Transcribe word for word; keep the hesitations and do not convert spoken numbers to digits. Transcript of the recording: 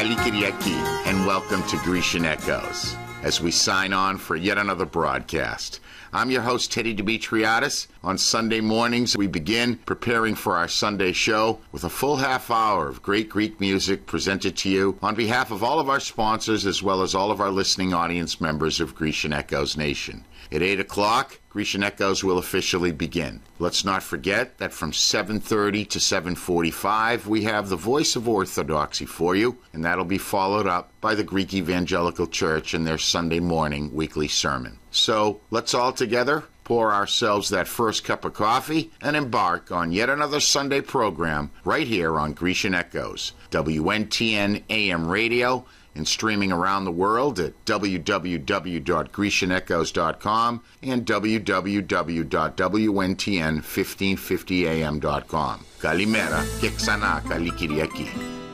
Kalikiriaki, and welcome to Grecian Echoes, as we sign on for yet another broadcast. I'm your host, Teddy Demetriadis. On Sunday mornings, we begin preparing for our Sunday show with a full half hour of great Greek music presented to you on behalf of all of our sponsors as well as all of our listening audience members of Grecian Echoes Nation. At eight o'clock, Grecian Echoes will officially begin. Let's not forget that from seven thirty to seven forty-five, we have the Voice of Orthodoxy for you, and that'll be followed up by the Greek Evangelical Church and their Sunday morning weekly sermon. So let's all together pour ourselves that first cup of coffee and embark on yet another Sunday program right here on Grecian Echoes, W N T N A M radio, and streaming around the world at w w w dot grecian echoes dot com and w w w dot w n t n fifteen fifty a m dot com. Kalimera και ξανά καλή Κυριακή.